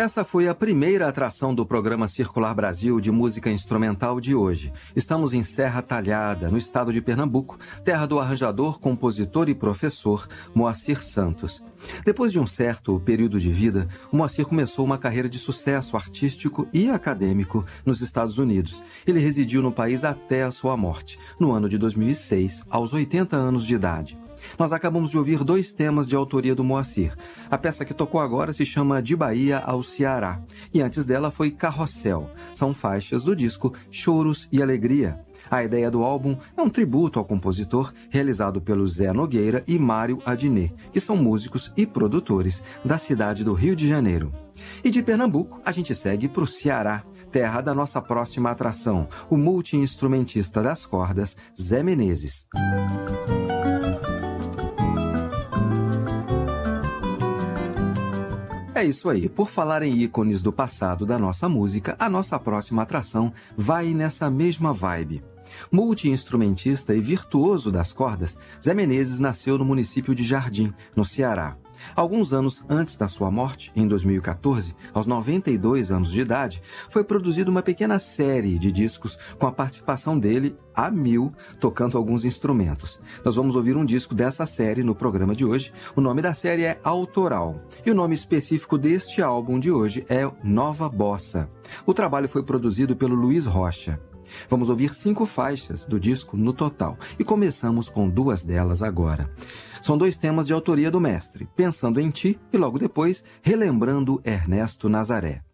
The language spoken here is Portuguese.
Essa foi a primeira atração do programa Circular Brasil de música instrumental de hoje. Estamos em Serra Talhada, no estado de Pernambuco, terra do arranjador, compositor e professor Moacir Santos. Depois de um certo período de vida, o Moacir começou uma carreira de sucesso artístico e acadêmico nos Estados Unidos. Ele residiu no país até a sua morte, no ano de 2006, aos 80 anos de idade. Nós acabamos de ouvir 2 temas de autoria do Moacir. A peça que tocou agora se chama De Bahia ao Ceará, e antes dela foi Carrossel. São faixas do disco Choros e Alegria. A ideia do álbum é um tributo ao compositor realizado pelo Zé Nogueira e Mário Adnet, que são músicos e produtores da cidade do Rio de Janeiro. E de Pernambuco, a gente segue para o Ceará, terra da nossa próxima atração, o multi-instrumentista das cordas, Zé Menezes. É isso aí. Por falar em ícones do passado da nossa música, a nossa próxima atração vai nessa mesma vibe. Multi-instrumentista e virtuoso das cordas, Zé Menezes nasceu no município de Jardim, no Ceará. Alguns anos antes da sua morte, em 2014, aos 92 anos de idade, foi produzida uma pequena série de discos com a participação dele, a 1000, tocando alguns instrumentos. Nós vamos ouvir um disco dessa série no programa de hoje. O nome da série é Autoral, e o nome específico deste álbum de hoje é Nova Bossa. O trabalho foi produzido pelo Luiz Rocha. Vamos ouvir 5 faixas do disco no total, e começamos com 2 delas agora. São 2 temas de autoria do mestre, Pensando em Ti e logo depois, Relembrando Ernesto Nazaré.